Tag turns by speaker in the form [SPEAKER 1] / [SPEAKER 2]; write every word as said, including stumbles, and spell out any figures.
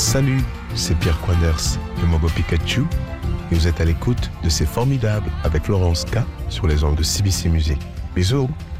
[SPEAKER 1] Salut, c'est Pierre Quanders, le Mogo Pikachu, et vous êtes à l'écoute de C'est Formidable avec Laurence K sur les ondes de C B C Music. Bisous.